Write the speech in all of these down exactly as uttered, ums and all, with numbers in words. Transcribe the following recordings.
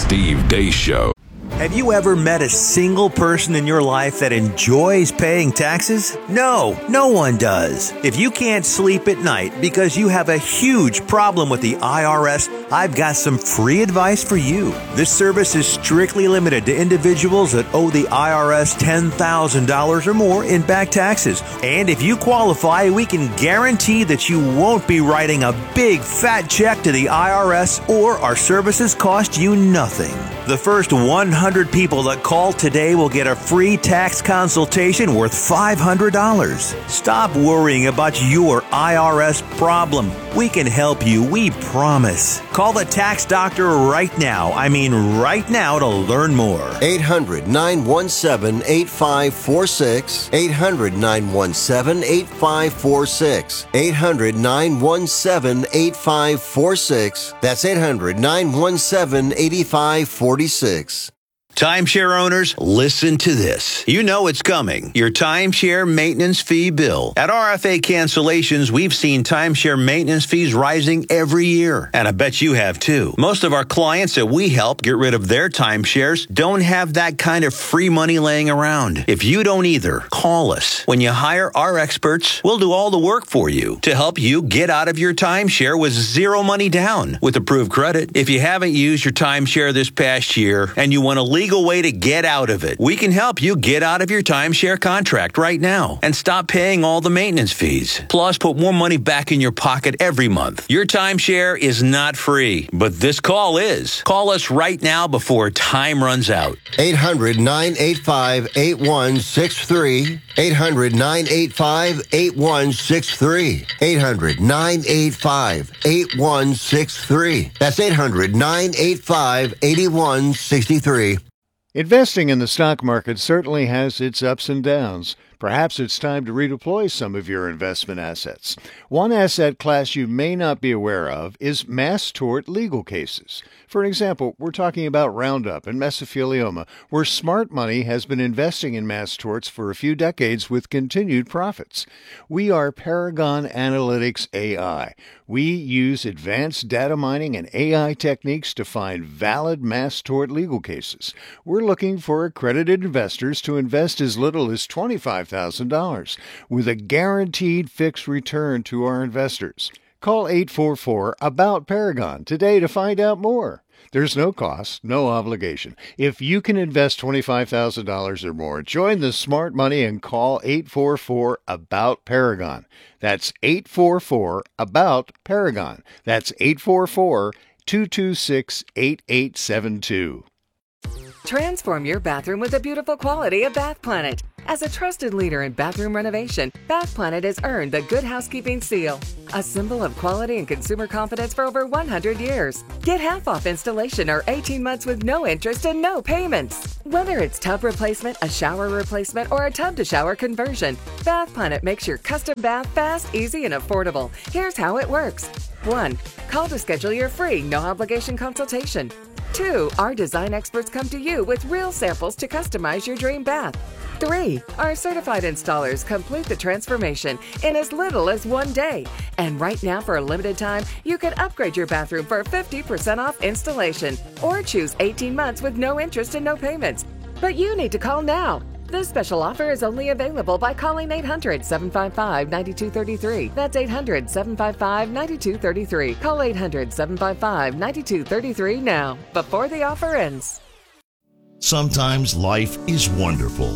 Steve Deace Show. Have you ever met a single person in your life that enjoys paying taxes? No, no one does. If you can't sleep at night because you have a huge problem with the I R S, I've got some free advice for you. This service is strictly limited to individuals that owe the I R S ten thousand dollars or more in back taxes. And if you qualify, we can guarantee that you won't be writing a big fat check to the I R S, or our services cost you nothing. The first one hundred people that call today will get a free tax consultation worth five hundred dollars. Stop worrying about your I R S problem. We can help you, we promise. Call the tax doctor right now. I mean right now to learn more. eight hundred, nine one seven, eight five four six. eight hundred, nine one seven, eight five four six. eight hundred, nine one seven, eight five four six. That's eight hundred, nine one seven, eight five four six. Timeshare owners, listen to this. You know it's coming. Your timeshare maintenance fee bill. At R F A Cancellations, we've seen timeshare maintenance fees rising every year. And I bet you have too. Most of our clients that we help get rid of their timeshares don't have that kind of free money laying around. If you don't either, call us. When you hire our experts, we'll do all the work for you to help you get out of your timeshare with zero money down with approved credit. If you haven't used your timeshare this past year and you want to leave legal way to get out of it, we can help you get out of your timeshare contract right now and stop paying all the maintenance fees. Plus, put more money back in your pocket every month. Your timeshare is not free, but this call is. Call us right now before time runs out. eight hundred, nine eight five, eight one six three. eight hundred, nine eight five, eight one six three. eight hundred, nine eight five, eight one six three. That's eight hundred, nine eight five, eight one six three. Investing in the stock market certainly has its ups and downs. Perhaps it's time to redeploy some of your investment assets. One asset class you may not be aware of is mass tort legal cases. For example, we're talking about Roundup and mesothelioma, where smart money has been investing in mass torts for a few decades with continued profits. We are Paragon Analytics A I. We use advanced data mining and A I techniques to find valid mass tort legal cases. We're looking for accredited investors to invest as little as twenty-five thousand dollars with a guaranteed fixed return to our investors. Call eight four four, A B O U T, Paragon today to find out more. There's no cost, no obligation. If you can invest twenty-five thousand dollars or more, join the smart money and call eight four four, A B O U T, Paragon. That's eight four four, A B O U T, Paragon. That's eight four four, two two six, eight eight seven two. Transform your bathroom with the beautiful quality of Bath Planet. As a trusted leader in bathroom renovation, Bath Planet has earned the Good Housekeeping seal, a symbol of quality and consumer confidence for over one hundred years. Get half off installation or eighteen months with no interest and no payments. Whether it's tub replacement, a shower replacement, or a tub-to-shower conversion, Bath Planet makes your custom bath fast, easy, and affordable. Here's how it works. one. Call to schedule your free, no-obligation consultation. two. Our design experts come to you with real samples to customize your dream bath. three. Our certified installers complete the transformation in as little as one day. And right now, for a limited time, you can upgrade your bathroom for fifty percent off installation or choose eighteen months with no interest and no payments. But you need to call now. This special offer is only available by calling eight hundred, seven five five, nine two three three. That's eight hundred, seven five five, nine two three three. Call eight hundred, seven five five, nine two three three now, before the offer ends. Sometimes life is wonderful,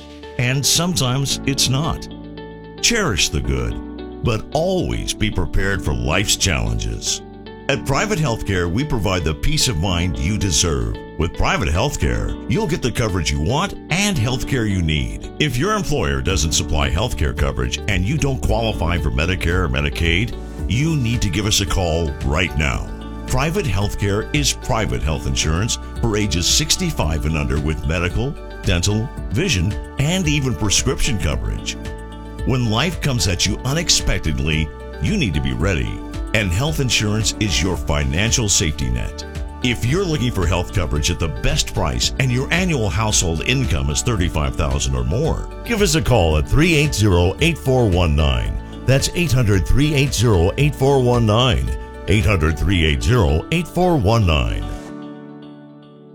and sometimes it's not. Cherish the good, but always be prepared for life's challenges. At Private Healthcare, we provide the peace of mind you deserve. With Private Healthcare, you'll get the coverage you want and healthcare you need. If your employer doesn't supply healthcare coverage and you don't qualify for Medicare or Medicaid, you need to give us a call right now. Private Healthcare is private health insurance for ages sixty-five and under with medical, dental, vision, and even prescription coverage. When life comes at you unexpectedly, you need to be ready. And health insurance is your financial safety net. If you're looking for health coverage at the best price and your annual household income is thirty-five thousand dollars or more, give us a call at three eight zero, eight four one nine. That's eight hundred, three eight zero, eight four one nine. eight hundred, three eight zero, eight four one nine.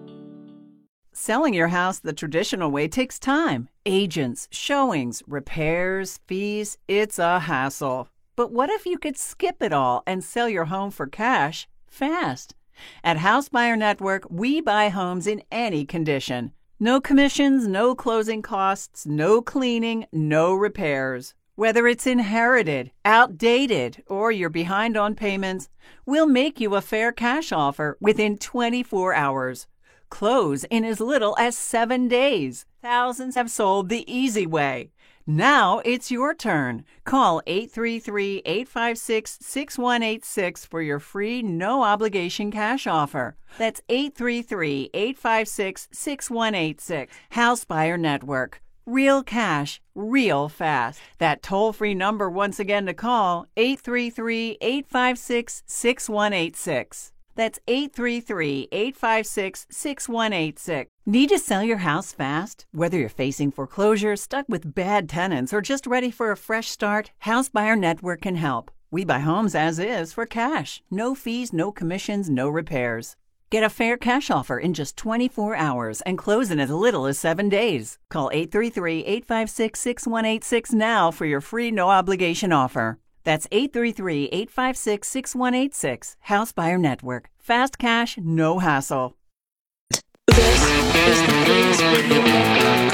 Selling your house the traditional way takes time. Agents, showings, repairs, fees. It's a hassle. But what if you could skip it all and sell your home for cash fast? At House Buyer Network, we buy homes in any condition. No commissions, no closing costs, no cleaning, no repairs. Whether it's inherited, outdated, or you're behind on payments, we'll make you a fair cash offer within twenty-four hours. Close in as little as seven days. Thousands have sold the easy way. Now it's your turn. Call eight three three, eight five six, six one eight six for your free no-obligation cash offer. That's eight three three, eight five six, six one eight six. House Buyer Network. Real cash, real fast. That toll-free number once again to call, eight three three, eight five six, six one eight six. That's eight three three, eight five six, six one eight six. Need to sell your house fast? Whether you're facing foreclosure, stuck with bad tenants, or just ready for a fresh start, House Buyer Network can help. We buy homes as is for cash. No fees, no commissions, no repairs. Get a fair cash offer in just twenty-four hours and close in as little as seven days. Call eight three three, eight five six, six one eight six now for your free no-obligation offer. That's eight three three, eight five six, six one eight six. House Buyer Network. Fast cash, no hassle. This is the Blaze Radio Network.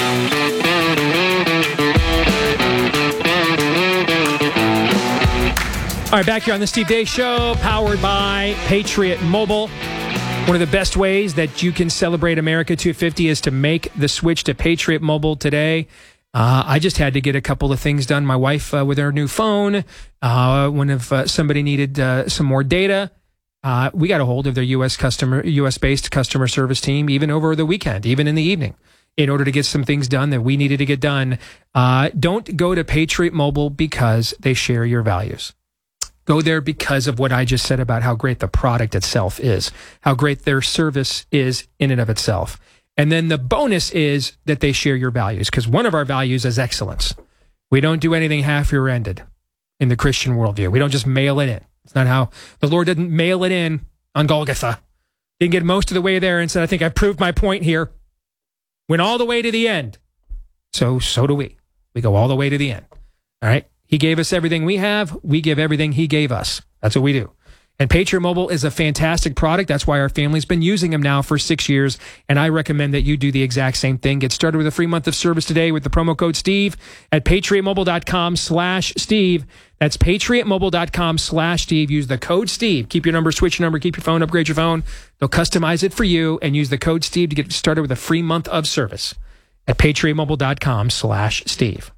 All right, back here on the Steve Deace Show, powered by Patriot Mobile. One of the best ways that you can celebrate America two fifty is to make the switch to Patriot Mobile today. Uh, I just had to get a couple of things done. My wife uh, with her new phone. Uh, when if uh, somebody needed uh, some more data, uh, we got a hold of their U S customer, U S based customer service team, even over the weekend, even in the evening, in order to get some things done that we needed to get done. Uh, don't go to Patriot Mobile because they share your values. Go there because of what I just said about how great the product itself is, how great their service is in and of itself. And then the bonus is that they share your values, because one of our values is excellence. We don't do anything half-year-ended in the Christian worldview. We don't just mail it in. It's not how the Lord didn't mail it in on Golgotha. Didn't get most of the way there and said, I think I proved my point here. Went all the way to the end. So, so do we. We go all the way to the end. All right? He gave us everything we have. We give everything he gave us. That's what we do. And Patriot Mobile is a fantastic product. That's why our family's been using them now for six years. And I recommend that you do the exact same thing. Get started with a free month of service today with the promo code Steve at patriotmobile.com slash Steve. That's patriotmobile.com slash Steve. Use the code Steve. Keep your number, switch your number, keep your phone, upgrade your phone. They'll customize it for you, and use the code Steve to get started with a free month of service at patriotmobile.com slash Steve.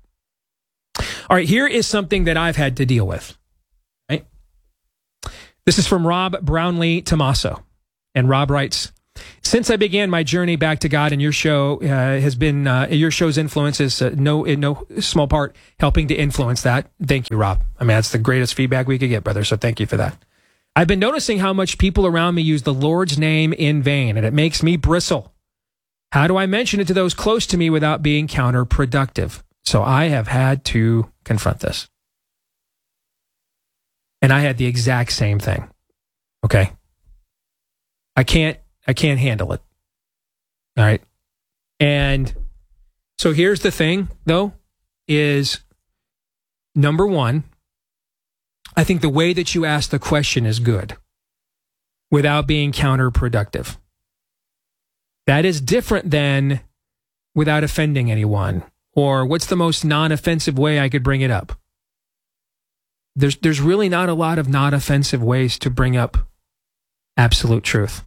All right, here is something that I've had to deal with. Right? This is from Rob Brownlee Tomaso. And Rob writes, since I began my journey back to God, and your show uh, has been, uh, your show's influence is uh, no, in no small part helping to influence that. Thank you, Rob. I mean, that's the greatest feedback we could get, brother. So thank you for that. I've been noticing how much people around me use the Lord's name in vain, and it makes me bristle. How do I mention it to those close to me without being counterproductive? So I have had to confront this. And I had the exact same thing. Okay. I can't, I can't handle it. All right. And so here's the thing, though, is number one, I think the way that you ask the question is good without being counterproductive. That is different than without offending anyone. Or what's the most non-offensive way I could bring it up? There's there's really not a lot of non-offensive ways to bring up absolute truth.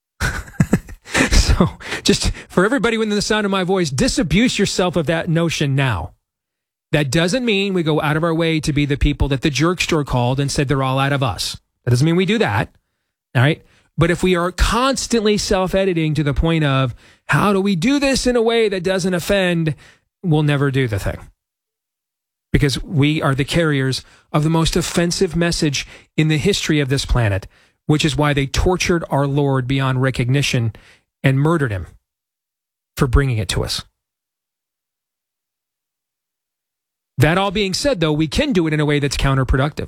So just for everybody within the sound of my voice, disabuse yourself of that notion now. That doesn't mean we go out of our way to be the people that the jerk store called and said they're all out of us. That doesn't mean we do that. All right? But if we are constantly self-editing to the point of, how do we do this in a way that doesn't offend, we'll never do the thing. Because we are the carriers of the most offensive message in the history of this planet, which is why they tortured our Lord beyond recognition and murdered him for bringing it to us. That all being said, though, we can do it in a way that's counterproductive.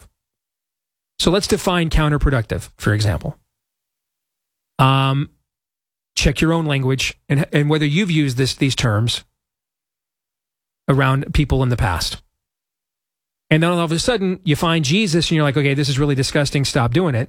So let's define counterproductive, for example. Um, check your own language and, and whether you've used this, these terms around people in the past. And then all of a sudden, you find Jesus and you're like, okay, this is really disgusting. Stop doing it.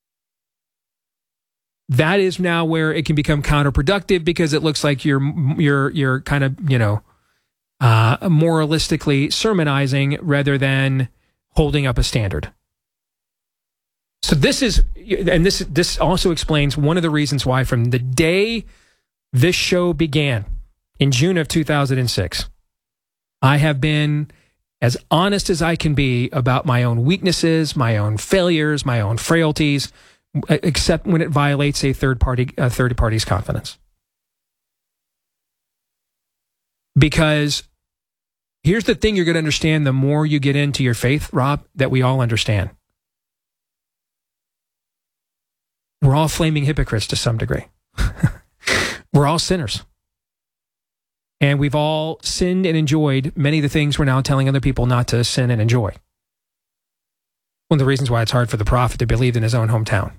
That is now where it can become counterproductive because it looks like you're you're you're kind of, you know, uh, moralistically sermonizing rather than holding up a standard. So this is, and this this also explains one of the reasons why from the day this show began in June of two thousand six, I have been as honest as I can be about my own weaknesses, my own failures, my own frailties, except when it violates a third party, a third party's confidence. Because here's the thing you're going to understand the more you get into your faith, Rob, that we all understand. We're all flaming hypocrites to some degree. We're all sinners. And we've all sinned and enjoyed many of the things we're now telling other people not to sin and enjoy. One of the reasons why it's hard for the prophet to believe in his own hometown.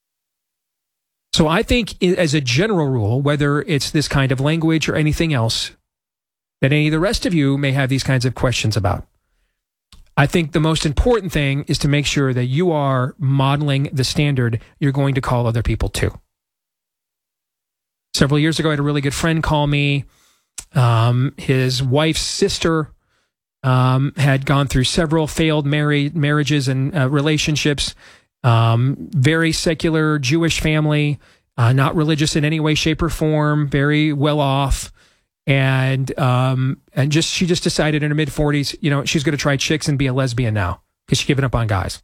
So I think as a general rule, whether it's this kind of language or anything else, that any of the rest of you may have these kinds of questions about. I think the most important thing is to make sure that you are modeling the standard you're going to call other people to. Several years ago, I had a really good friend call me. Um, his wife's sister um, had gone through several failed married marriages and uh, relationships. Um, very secular Jewish family, uh, not religious in any way, shape, or form. Very well off, and um, and just she just decided in her mid forties, you know, she's going to try chicks and be a lesbian now because she's given up on guys.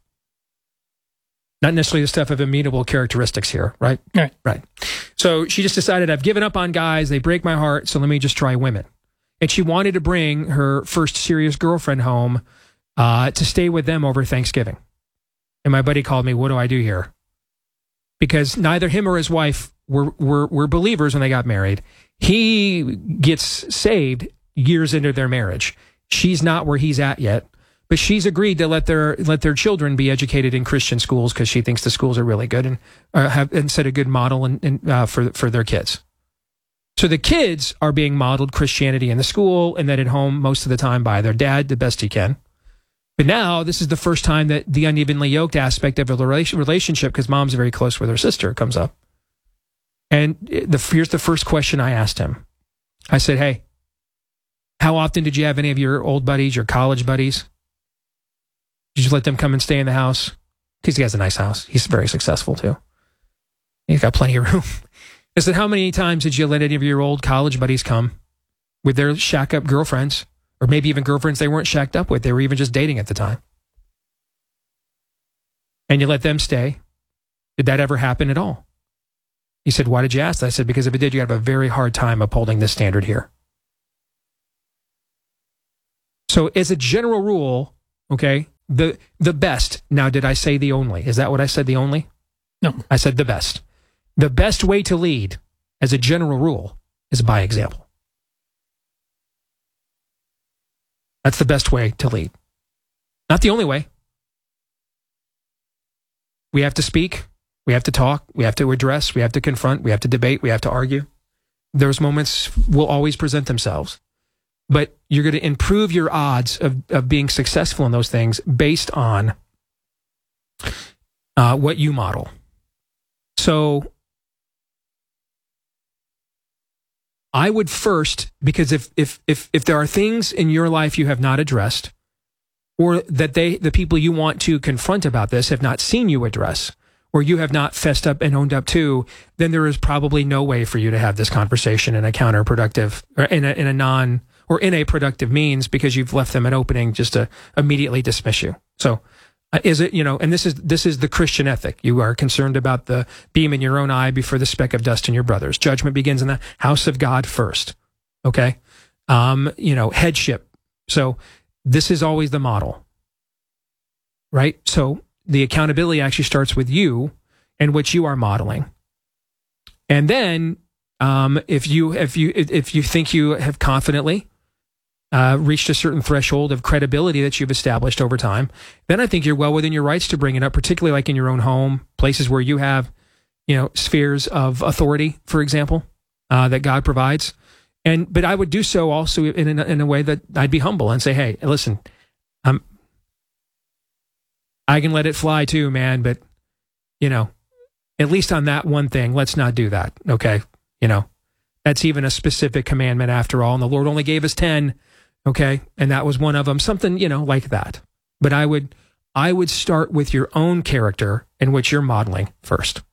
Not necessarily the stuff of immutable characteristics here, right? Right. Right. So she just decided, I've given up on guys. They break my heart. So let me just try women. And she wanted to bring her first serious girlfriend home uh, to stay with them over Thanksgiving. And my buddy called me, what do I do here? Because neither him or his wife were, were, were believers when they got married. He gets saved years into their marriage. She's not where he's at yet. But she's agreed to let their let their children be educated in Christian schools because she thinks the schools are really good and uh, have and set a good model and, and uh, for for their kids. So the kids are being modeled Christianity in the school and then at home most of the time by their dad the best he can. But now this is the first time that the unevenly yoked aspect of a relationship, because mom's very close with her sister, comes up. And the here's the first question I asked him. I said, "Hey, how often did you have any of your old buddies, your college buddies? Did you let them come and stay in the house?" Because he has a nice house. He's very successful, too. He's got plenty of room. I said, how many times did you let any of your old college buddies come with their shack-up girlfriends? Or maybe even girlfriends they weren't shacked up with. They were even just dating at the time. And you let them stay. Did that ever happen at all? He said, why did you ask that? I said, because if it did, you have a very hard time upholding this standard here. So as a general rule, okay, The the best. Now, did I say the only? Is that what I said, the only? No. I said the best. The best way to lead, as a general rule, is by example. That's the best way to lead. Not the only way. We have to speak. We have to talk. We have to address. We have to confront. We have to debate. We have to argue. Those moments will always present themselves. But you're going to improve your odds of, of being successful in those things based on uh, what you model. So I would first, because if if if if there are things in your life you have not addressed, or that they the people you want to confront about this have not seen you address, or you have not fessed up and owned up to, then there is probably no way for you to have this conversation in a counterproductive or in a in a non or in a productive means, because you've left them an opening just to immediately dismiss you. So uh, is it, you know, and this is this is the Christian ethic. You are concerned about the beam in your own eye before the speck of dust in your brother's. Judgment begins in the house of God first. Okay? Um, you know, headship. So this is always the model. Right? So the accountability actually starts with you and what you are modeling. And then um, if you if you if you think you have confidently Uh, reached a certain threshold of credibility that you've established over time, then I think you're well within your rights to bring it up, particularly like in your own home, places where you have you know, spheres of authority, for example, uh, that God provides. And but I would do so also in a, in a way that I'd be humble and say, hey, listen, I'm, I can let it fly too, man, but, you know, at least on that one thing, let's not do that, okay? You know, that's even a specific commandment after all, and the Lord only gave us ten, okay? And that was one of them, something, you know, like that. But I would, I would start with your own character and what you're modeling first.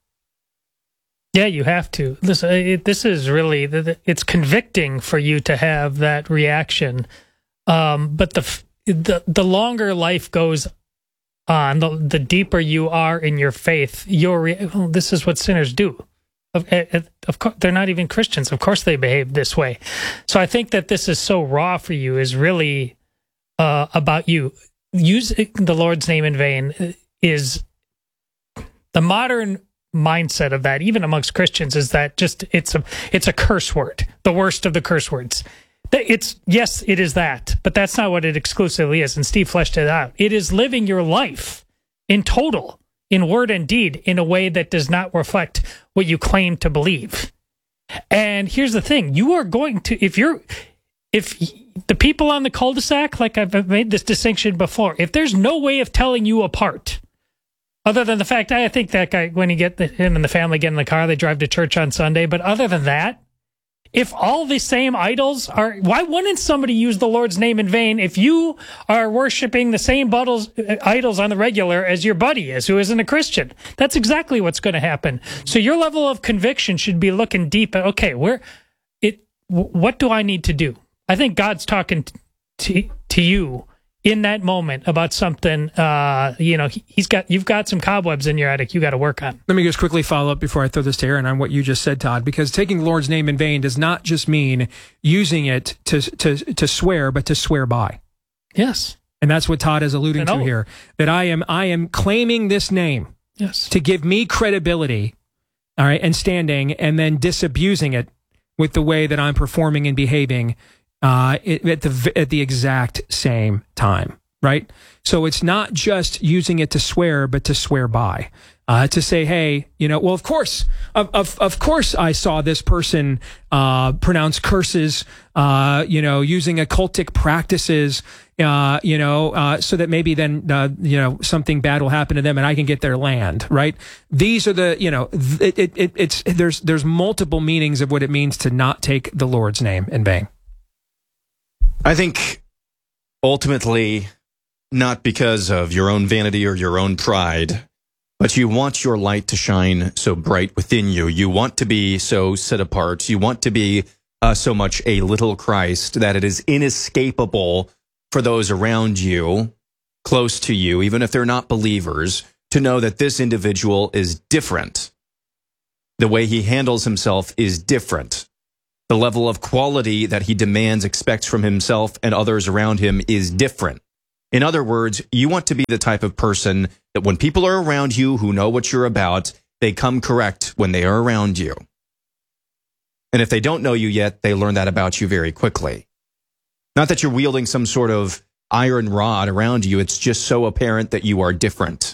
Yeah, you have to. Listen, it, this is really, it's convicting for you to have that reaction. Um, but the, the the longer life goes on, the, the deeper you are in your faith, your re- well, this is what sinners do. Of, of course, they're not even Christians. Of course they behave this way. So I think that this is so raw for you is really uh, about you. Using the Lord's name in vain is the modern mindset of that, even amongst Christians, is that just it's a it's a curse word, the worst of the curse words. It's yes, it is that, but that's not what it exclusively is. And Steve fleshed it out. It is living your life in total, in word and deed, in a way that does not reflect what you claim to believe. And here's the thing: you are going to if you're if the people on the cul-de-sac, like I've made this distinction before, if there's no way of telling you apart. Other than the fact, I think that guy, when you get the, him and the family get in the car, they drive to church on Sunday. But other than that, if all the same idols are, why wouldn't somebody use the Lord's name in vain if you are worshiping the same idols, idols on the regular as your buddy is, who isn't a Christian? That's exactly what's going to happen. So your level of conviction should be looking deep at, okay, where it, what do I need to do? I think God's talking to, to you in that moment about something, uh, you know, he's got, you've got some cobwebs in your attic you got to work on. Let me just quickly follow up before I throw this to Aaron on what you just said, Todd, because taking the Lord's name in vain does not just mean using it to to to swear, but to swear by. Yes. And that's what Todd is alluding to oath. here, that I am I am claiming this name yes. to give me credibility, all right, and standing, and then disabusing it with the way that I'm performing and behaving Uh, it, at the at the exact same time, right? So it's not just using it to swear, but to swear by, uh, to say, hey, you know, well, of course, of of, of course, I saw this person uh, pronounce curses, uh, you know, using occultic practices, uh, you know, uh, so that maybe then, uh, you know, something bad will happen to them and I can get their land, right? These are the, you know, it, it, it it's there's there's multiple meanings of what it means to not take the Lord's name in vain. I think ultimately, not because of your own vanity or your own pride, but you want your light to shine so bright within you. You want to be so set apart. You want to be uh, so much a little Christ that it is inescapable for those around you, close to you, even if they're not believers, to know that this individual is different. The way he handles himself is different. The level of quality that he demands, expects from himself and others around him is different. In other words, you want to be the type of person that when people are around you who know what you're about, they come correct when they are around you. And if they don't know you yet, they learn that about you very quickly. Not that you're wielding some sort of iron rod around you. It's just so apparent that you are different.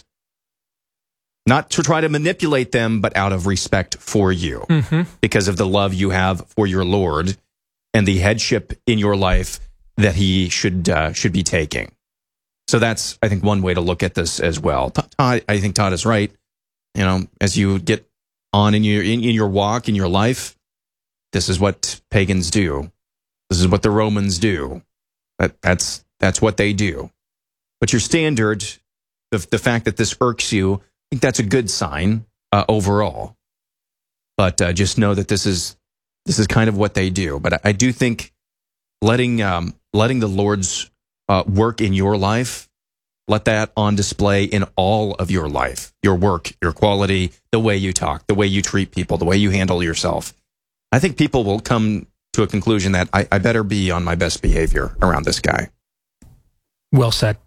Not to try to manipulate them, but out of respect for you, mm-hmm. because of the love you have for your Lord and the headship in your life that he should uh, should be taking. So that's, I think, one way to look at this as well. Todd, I think Todd is right. You know, as you get on in your in, in your walk in your life, this is what pagans do. This is what the Romans do. That that's that's what they do. But your standard, the the fact that this irks you, I think that's a good sign uh, overall. But uh, just know that this is this is kind of what they do. But I, I do think letting um, letting the Lord's uh, work in your life, let that on display in all of your life, your work, your quality, the way you talk, the way you treat people, the way you handle yourself. I think people will come to a conclusion that I, I better be on my best behavior around this guy. Well said.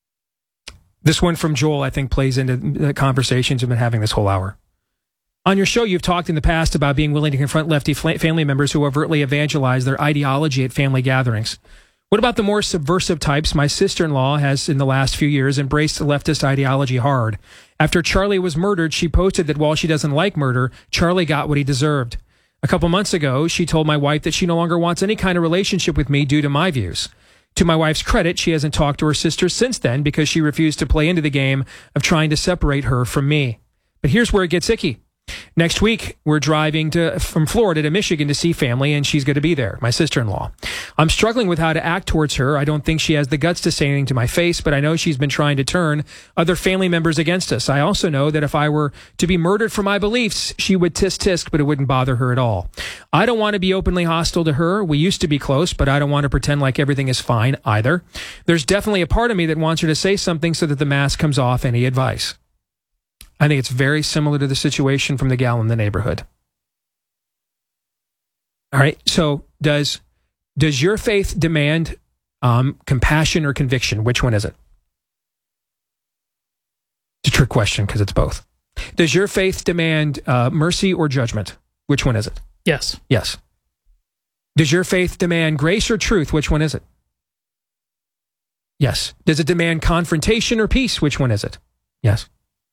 This one from Joel, I think, plays into the conversations we've been having this whole hour. On your show, you've talked in the past about being willing to confront lefty family members who overtly evangelize their ideology at family gatherings. What about the more subversive types? My sister-in-law has, in the last few years, embraced leftist ideology hard. After Charlie was murdered, she posted that while she doesn't like murder, Charlie got what he deserved. A couple months ago, she told my wife that she no longer wants any kind of relationship with me due to my views. To my wife's credit, she hasn't talked to her sister since then because she refused to play into the game of trying to separate her from me. But here's where it gets icky. Next week, we're driving to from Florida to Michigan to see family, and she's going to be there, my sister-in-law. I'm struggling with how to act towards her. I don't think she has the guts to say anything to my face, but I know she's been trying to turn other family members against us. I also know that if I were to be murdered for my beliefs, she would tisk-tisk, but it wouldn't bother her at all. I don't want to be openly hostile to her. We used to be close, but I don't want to pretend like everything is fine either. There's definitely a part of me that wants her to say something so that the mask comes off any advice. I think it's very similar to the situation from the gal in the neighborhood. All right. So does does your faith demand um, compassion or conviction? Which one is it? It's a trick question because it's both. Does your faith demand uh, mercy or judgment? Which one is it? Yes. Yes. Does your faith demand grace or truth? Which one is it? Yes. Does it demand confrontation or peace? Which one is it? Yes.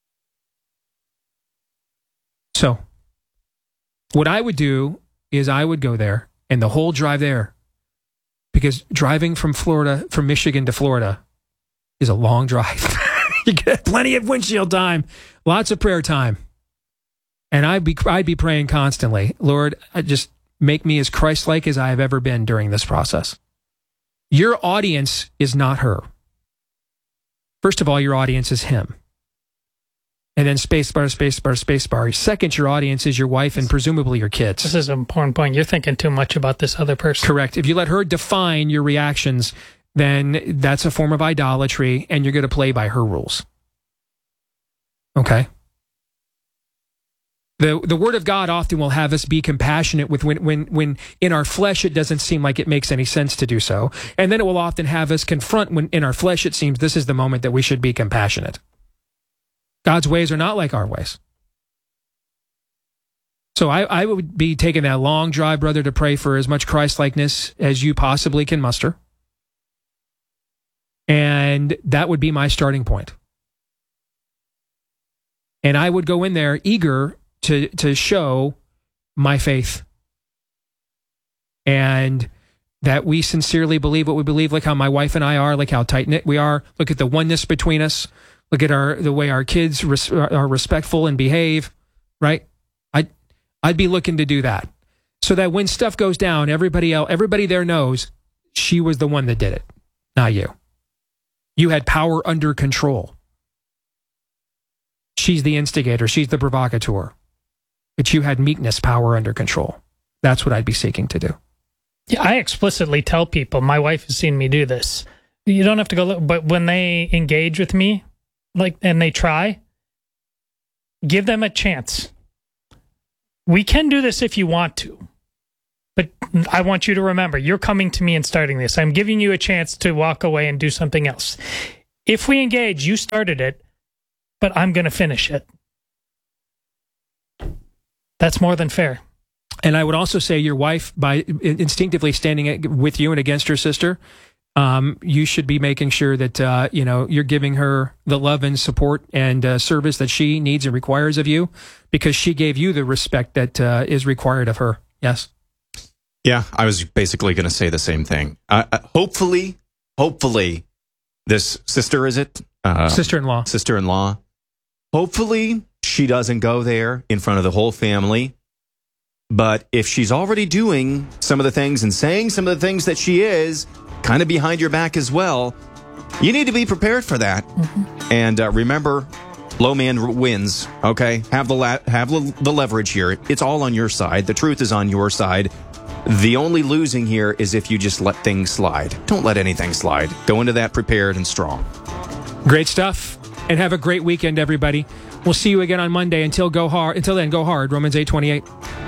So, what I would do is I would go there and the whole drive there, because driving from Florida, from Michigan to Florida is a long drive. You get plenty of windshield time, lots of prayer time. And I'd be, I'd be praying constantly, Lord, just make me as Christ-like as I have ever been during this process. Your audience is not her. First of all, your audience is him. And then space bar, space bar, space bar. Second, your audience is your wife and presumably your kids. This is an important point. You're thinking too much about this other person. Correct. If you let her define your reactions, then that's a form of idolatry and you're going to play by her rules. Okay? The the Word of God often will have us be compassionate with when, when, when in our flesh it doesn't seem like it makes any sense to do so. And then it will often have us confront when in our flesh it seems this is the moment that we should be compassionate. God's ways are not like our ways. So I, I would be taking that long drive, brother, to pray for as much Christ-likeness as you possibly can muster. And that would be my starting point. And I would go in there eager to, to show my faith. And that we sincerely believe what we believe, like how my wife and I are, like how tight-knit we are. Look at the oneness between us. Look at our the way our kids res- are respectful and behave, right? I'd, I'd be looking to do that. So that when stuff goes down, everybody else, everybody there knows she was the one that did it, not you. You had power under control. She's the instigator. She's the provocateur. But you had meekness, power under control. That's what I'd be seeking to do. Yeah, I explicitly tell people, my wife has seen me do this. You don't have to go, but when they engage with me, like, and they try, give them a chance. We can do this if you want to, but I want you to remember, you're coming to me and starting this. I'm giving you a chance to walk away and do something else. If we engage, you started it, but I'm going to finish it. That's more than fair. And I would also say your wife, by instinctively standing with you and against her sister, Um, you should be making sure that, uh, you know, you're giving her the love and support and uh, service that she needs and requires of you, because she gave you the respect that uh, is required of her. Yes? Yeah, I was basically going to say the same thing. Uh, uh, hopefully, hopefully, this sister, is it? Uh, Sister-in-law. Sister-in-law. Hopefully, she doesn't go there in front of the whole family. But if she's already doing some of the things and saying some of the things that she is, kind of behind your back as well, you need to be prepared for that. Mm-hmm. And uh, remember, low man wins, okay? Have the la- have the leverage here. It's all on your side. The truth is on your side. The only losing here is if you just let things slide. Don't let anything slide. Go into that prepared and strong. Great stuff. And have a great weekend, everybody. We'll see you again on Monday. Until go hard. Until then, go hard. Romans eight twenty-eight.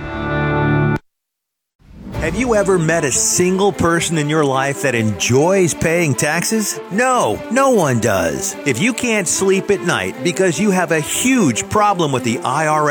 Have you ever met a single person in your life that enjoys paying taxes? No, no one does. If you can't sleep at night because you have a huge problem with the I R S,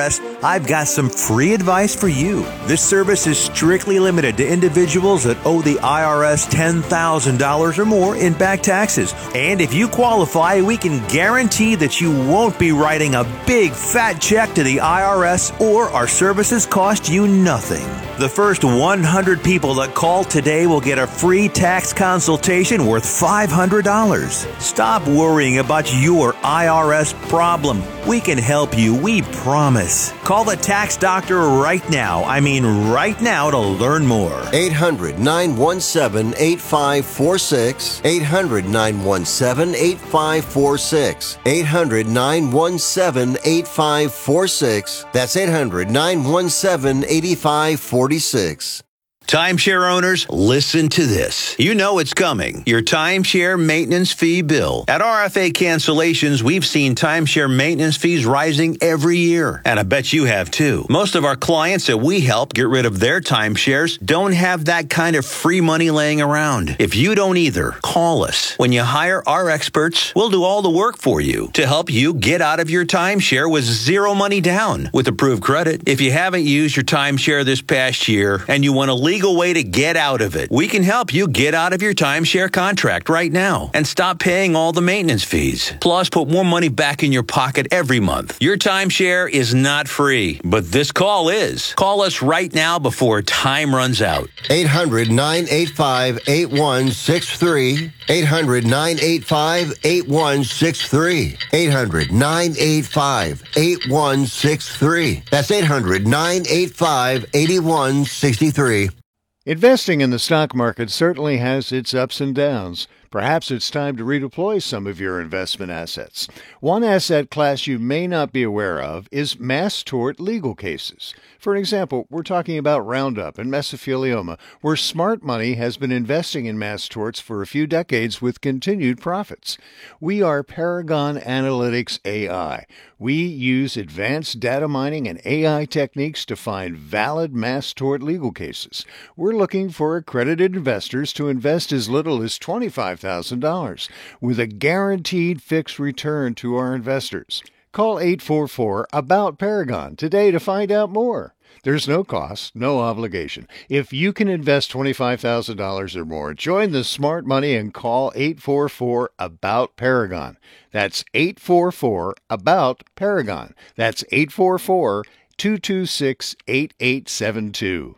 I've got some free advice for you. This service is strictly limited to individuals that owe the I R S ten thousand dollars or more in back taxes. And if you qualify, we can guarantee that you won't be writing a big fat check to the I R S, or our services cost you nothing. The first one hundred people that call today will get a free tax consultation worth five hundred dollars. Stop worrying about your I R S problem. We can help you, we promise. Call the tax doctor right now. I mean right now to learn more. eight hundred, nine one seven, eight five four six. eight hundred, nine one seven, eight five four six. eight hundred, nine one seven, eight five four six. That's eight hundred, nine one seven, eight five four six. Timeshare owners, listen to this. You know it's coming. Your timeshare maintenance fee bill. At R F A Cancellations, we've seen timeshare maintenance fees rising every year. And I bet you have too. Most of our clients that we help get rid of their timeshares don't have that kind of free money laying around. If you don't either, call us. When you hire our experts, we'll do all the work for you to help you get out of your timeshare with zero money down with approved credit. If you haven't used your timeshare this past year and you want to leave legal way to get out of it. We can help you get out of your timeshare contract right now and stop paying all the maintenance fees. Plus, put more money back in your pocket every month. Your timeshare is not free, but this call is. Call us right now before time runs out. eight hundred, nine eight five, eight one six three. eight hundred, nine eight five, eight one six three. eight hundred, nine eight five, eight one six three. That's eight hundred, nine eight five, eight one six three. Investing in the stock market certainly has its ups and downs. Perhaps it's time to redeploy some of your investment assets. One asset class you may not be aware of is mass tort legal cases. For example, we're talking about Roundup and mesothelioma, where smart money has been investing in mass torts for a few decades with continued profits. We are Paragon Analytics A I. We use advanced data mining and A I techniques to find valid mass tort legal cases. We're looking for accredited investors to invest as little as twenty-five thousand dollars with a guaranteed fixed return to our investors. Call eight four four, A B O U T, Paragon today to find out more. There's no cost, no obligation. If you can invest twenty-five thousand dollars or more, join the smart money and call eight four four, A B O U T, Paragon. That's eight four four, A B O U T, Paragon. That's eight four four, two two six, eight eight seven two.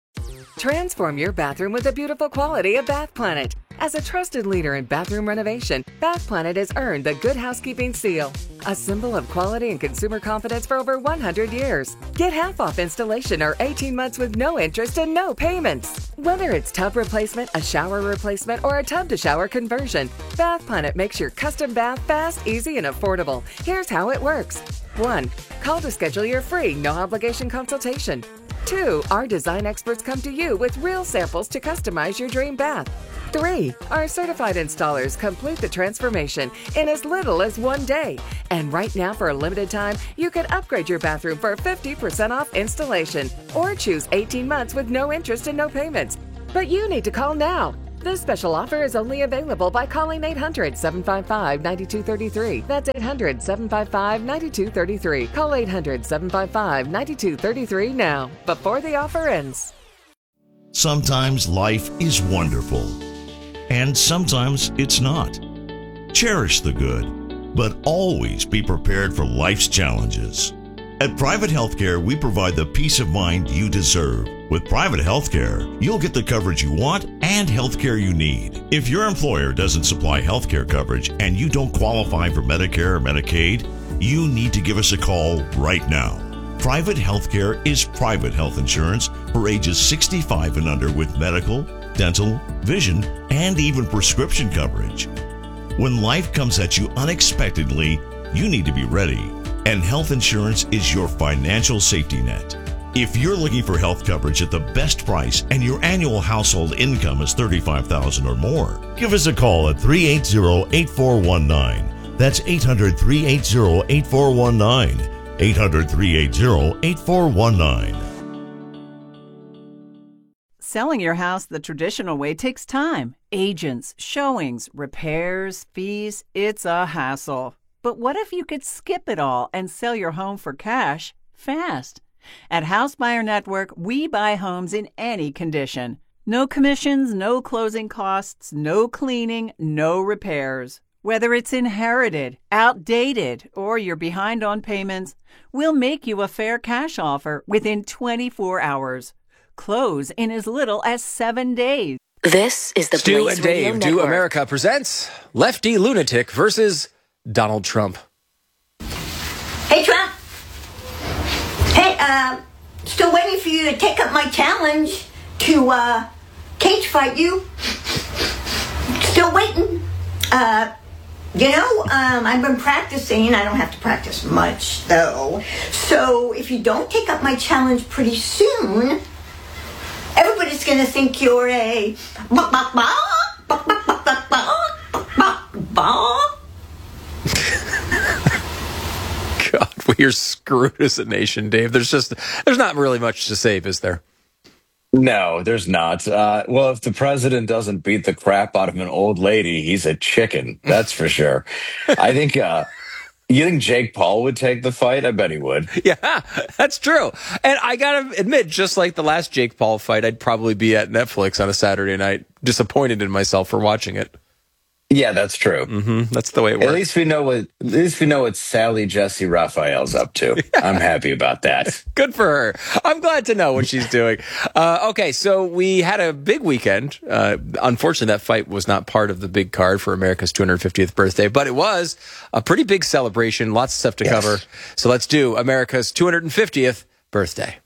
Transform your bathroom with the beautiful quality of Bath Planet. As a trusted leader in bathroom renovation, Bath Planet has earned the Good Housekeeping seal, a symbol of quality and consumer confidence for over one hundred years. Get half off installation or eighteen months with no interest and no payments. Whether it's tub replacement, a shower replacement, or a tub-to-shower conversion, Bath Planet makes your custom bath fast, easy, and affordable. Here's how it works. one. Call to schedule your free, no-obligation consultation. two. Our design experts come to you with real samples to customize your dream bath. three. Our certified installers complete the transformation in as little as one day. And right now, for a limited time, you can upgrade your bathroom for fifty percent off installation or choose eighteen months with no interest and no payments. But you need to call now. This special offer is only available by calling eight hundred, seven five five, nine two three three. That's eight hundred, seven five five, nine two three three. Call eight hundred, seven five five, nine two three three now, before the offer ends. Sometimes life is wonderful, and sometimes it's not. Cherish the good, but always be prepared for life's challenges. At Private Healthcare, we provide the peace of mind you deserve. With Private Healthcare, you'll get the coverage you want and healthcare you need. If your employer doesn't supply healthcare coverage and you don't qualify for Medicare or Medicaid, you need to give us a call right now. Private Healthcare is private health insurance for ages sixty-five and under with medical, dental, vision, and even prescription coverage. When life comes at you unexpectedly, you need to be ready. And health insurance is your financial safety net. If you're looking for health coverage at the best price and your annual household income is thirty-five thousand dollars or more, give us a call at three eight zero, eight four one nine. That's eight hundred, three eight zero, eight four one nine. eight hundred, three eight zero, eight four one nine. Selling your house the traditional way takes time. Agents, showings, repairs, fees, it's a hassle. But what if you could skip it all and sell your home for cash fast. At House Buyer Network, we buy homes in any condition. No commissions, no closing costs, no cleaning, no repairs. Whether it's inherited, outdated, or you're behind on payments, we'll make you a fair cash offer within twenty-four hours. Close in as little as seven days. This is the Stu Blaze and Dave Radio Do Network. America presents Lefty Lunatic versus Donald Trump. Hey, Trump. Hey, uh, still waiting for you to take up my challenge to, uh, cage fight you. Still waiting. Uh, you know, um, I've been practicing. I don't have to practice much, though. So if you don't take up my challenge pretty soon, everybody's going to think you're a... God, we are screwed as a nation, Dave. There's just, there's not really much to save, is there? No, there's not. Uh, well, if the president doesn't beat the crap out of an old lady, he's a chicken. That's for sure. I think, uh, you think Jake Paul would take the fight? I bet he would. Yeah, that's true. And I got to admit, just like the last Jake Paul fight, I'd probably be at Netflix on a Saturday night, disappointed in myself for watching it. Yeah, that's true. Mm-hmm. That's the way it works. At least we know what. At least we know what Sally Jesse Raphael's up to. Yeah. I'm happy about that. Good for her. I'm glad to know what she's doing. Uh, okay, so we had a big weekend. Uh, unfortunately, that fight was not part of the big card for America's two hundred fiftieth birthday, but it was a pretty big celebration. Lots of stuff to yes. cover. So let's do America's two hundred fiftieth birthday.